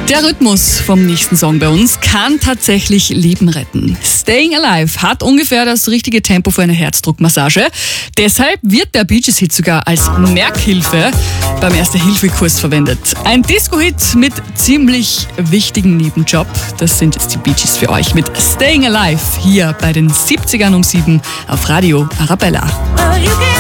Der Rhythmus vom nächsten Song bei uns kann tatsächlich Leben retten. Staying Alive hat ungefähr das richtige Tempo für eine Herzdruckmassage. Deshalb wird der Bee Gees-Hit sogar als Merkhilfe beim Erste-Hilfe-Kurs verwendet. Ein Disco-Hit mit ziemlich wichtigen Nebenjob. Das sind jetzt die Bee Gees für euch mit Staying Alive hier bei den 70ern um 7 auf Radio Arabella.